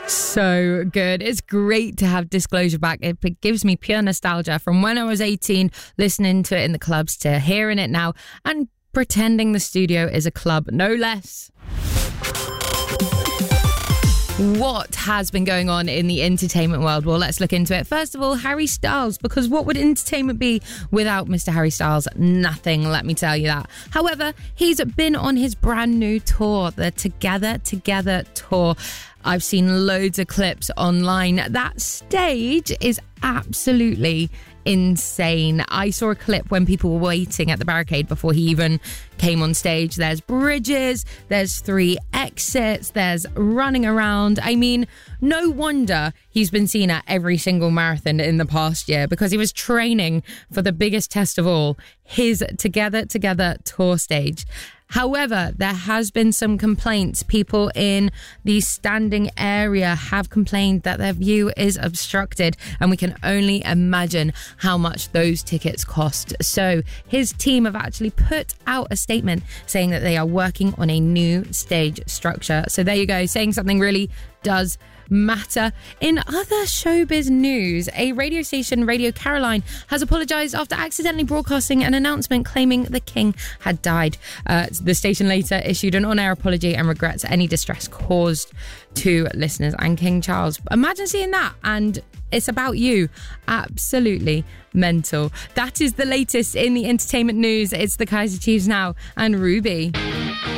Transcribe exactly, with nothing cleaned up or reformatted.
So good. It's great to have Disclosure back. It gives me pure nostalgia from when I was eighteen, listening to it in the clubs, to hearing it now and pretending the studio is a club, no less. What has been going on in the entertainment world? Well, let's look into it. First of all, Harry Styles, because what would entertainment be without Mister Harry Styles? Nothing, let me tell you that. However, he's been on his brand new tour, the Together Together tour. I've seen loads of clips online. That stage is absolutely insane. I saw a clip when people were waiting at the barricade before he even came on stage. There's bridges, there's three exits, there's running around. I mean, no wonder he's been seen at every single marathon in the past year, because he was training for the biggest test of all, his Together Together tour stage. However, there has been some complaints. People in the standing area have complained that their view is obstructed, and we can only imagine how much those tickets cost. So his team have actually put out a statement saying that they are working on a new stage structure. So there you go, saying something really does matter. In other showbiz news, a radio station, Radio Caroline, has apologised after accidentally broadcasting an announcement claiming the king had died. Uh, the station later issued an on-air apology and regrets any distress caused to listeners and King Charles. Imagine seeing that and it's about you. Absolutely mental. That is the latest in the entertainment news. It's the Kaiser Chiefs now and Ruby.